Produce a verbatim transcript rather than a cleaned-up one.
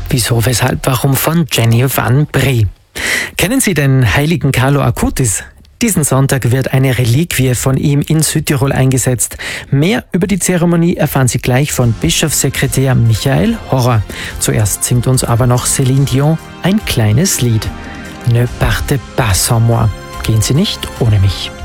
Wieso, weshalb, warum von Jenny van Bree. Kennen Sie den heiligen Carlo Acutis? Diesen Sonntag wird eine Reliquie von ihm in Südtirol eingesetzt. Mehr über die Zeremonie erfahren Sie gleich von Bischofssekretär Michael Horrer. Zuerst singt uns aber noch Céline Dion ein kleines Lied. Ne partez pas sans moi. Gehen Sie nicht ohne mich.